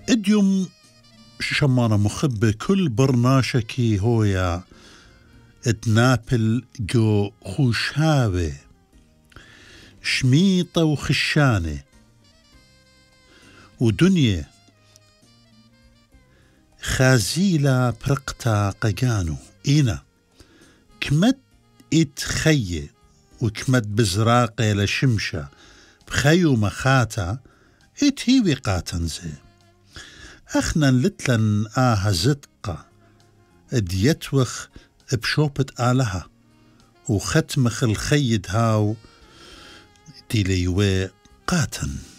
اديوم شمانة مخبة كل برناشكي هويا اتنابل جو خوشاوي شميطة وخشانة ودنيا خازيلا برقتا قجانو إينا كمت اتخيه وكمت بزراقة لشمشة بخيو مخاتا اتهيوي قاتنزي أخنا لتلن زدقة اديتوخ بشوبة آلها وختمخ الخيد هاو ديليوي قاتن.